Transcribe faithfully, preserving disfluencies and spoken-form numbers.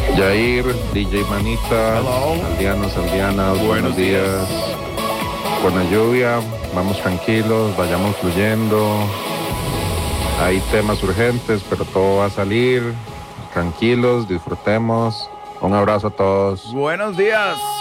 Yair, D J Manita, Hello. aldeanos, aldeanas, buenos, Buenos días. días. Buena lluvia, vamos tranquilos, vayamos fluyendo. Hay temas urgentes, pero todo va a salir. Tranquilos, disfrutemos. Un abrazo a todos. Buenos días.